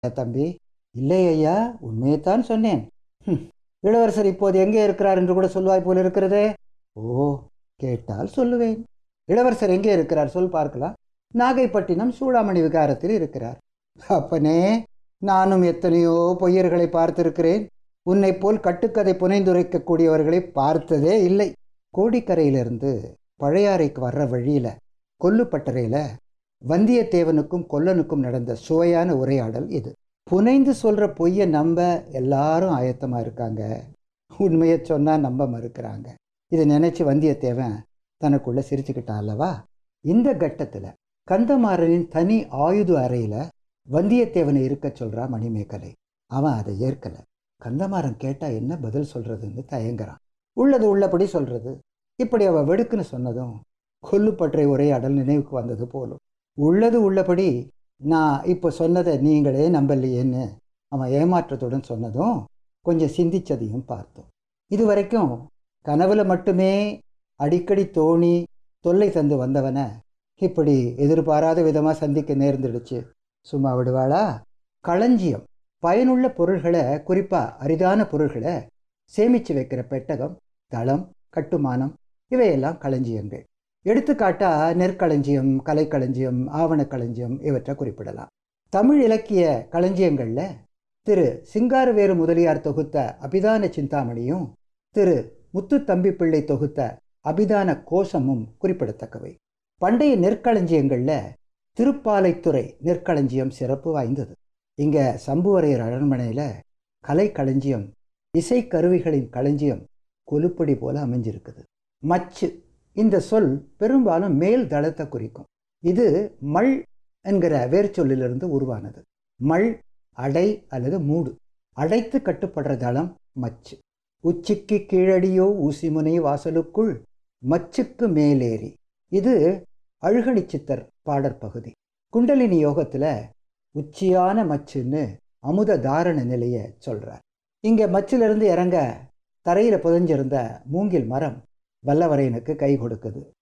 தம்பி. இல்லை ஐயா, உண்மையைத்தான் சொன்னேன். "ஹும், இளவரசர் இப்போது எங்கே இருக்கிறார் என்று கூட சொல்வாய் போல் இருக்கிறதே." "ஓ, கேட்டால் சொல்லுவேன்." "இளவரசர் எங்கே இருக்கிறார் சொல் பார்க்கலாம்." "நாகைப்பட்டினம் சூடாமணி விகாரத்தில் இருக்கிறார்." "அப்பனே, நானும் எத்தனையோ பொய்யர்களை பார்த்திருக்கிறேன். உன்னை போல் கட்டுக்கதை புனைந்துரைக்கக்கூடியவர்களை பார்த்ததே இல்லை. கோடிக்கரையிலிருந்து பழையாறைக்கு வர்ற வழியில கொல்லுப்பட்டறையில வந்தியத்தேவனுக்கும் கொல்லனுக்கும் நடந்த சுவையான உரையாடல் இது. புனைந்து சொல்ற பொய்யை நம்ப எல்லாரும் ஆயத்தமா இருக்காங்க. உண்மையை சொன்னா நம்ப மறுக்கிறாங்க. இதை நினைச்சு வந்தியத்தேவன் தனக்குள்ள சிரிச்சுக்கிட்டான் அல்லவா. இந்த கட்டத்துல கந்தமாறனின் தனி ஆயுத அறையில வந்தியத்தேவனை இருக்க சொல்றா மணிமேகலை. அவன் அதை ஏற்கல. கந்தமாறன் கேட்டா என்ன பதில் சொல்றதுன்னு தயங்குறான். உள்ளது உள்ளபடி சொல்றது. இப்படி அவ வெடுக்குன்னு சொன்னதும் கொல்லுப்பற்றை உரையாடல் நினைவுக்கு வந்தது போலும். உள்ளது உள்ளபடி நான் இப்போ சொன்னதை நீங்களே நம்பலையேன்னு அவன் ஏமாற்றத்துடன் சொன்னதும் கொஞ்சம் சிந்திச்சதையும் பார்த்தோம். இதுவரைக்கும் கனவுல மட்டுமே அடிக்கடி தோணி தொல்லை தந்து வந்தவனை இப்படி எதிர்பாராத விதமாக சந்திக்க நேர்ந்துடுச்சு. சும்மா விடுவாளா? களஞ்சியம் பயனுள்ள பொருள்களை, குறிப்பாக அரிதான பொருள்களை சேமித்து வைக்கிற பெட்டகம், தளம், கட்டுமானம் இவையெல்லாம் களஞ்சியங்கள். எடுத்துக்காட்டா நெற்களஞ்சியம், கலைக்களஞ்சியம், ஆவணக்களஞ்சியம் இவற்றை குறிப்பிடலாம். தமிழ் இலக்கிய களஞ்சியங்களில் திரு சிங்காரவேறு முதலியார் தொகுத்த அபிதான சிந்தாமணியும் திரு முத்துத்தம்பி பிள்ளை தொகுத்த அபிதான கோஷமும் குறிப்பிடத்தக்கவை. பண்டைய நெற்களஞ்சியங்களில் திருப்பாலைத்துறை நெற்களஞ்சியம் சிறப்பு வாய்ந்தது. இங்கே சம்புவரையர் அரண்மனையில் கலைக்களஞ்சியம், இசைக்கருவிகளின் களஞ்சியம் கொலுப்படி போல அமைஞ்சிருக்குது. மச்சு இந்த சொல் பெரும்பாலும் மேல் தளத்தை குறிக்கும். இது மல் என்கிற வேறு சொல்லிலிருந்து உருவானது. மல் அடை அல்லது மூடு. அடைத்து கட்டுப்படுற தளம் மச்சு. உச்சிக்கு கீழடியோ ஊசிமுனை வாசலுக்குள் மச்சுக்கு மேலேறி. இது அழுகணி சித்தர் பாடற்பகுதி. குண்டலினி யோகத்தில் உச்சியான மச்சுன்னு அமுத தாரண நிலையை சொல்கிறார். இங்கே மச்சிலிருந்து இறங்க தரையில் புதைஞ்சிருந்த மூங்கில் மரம் வல்லவரையனுக்கு கை கொடுக்குது.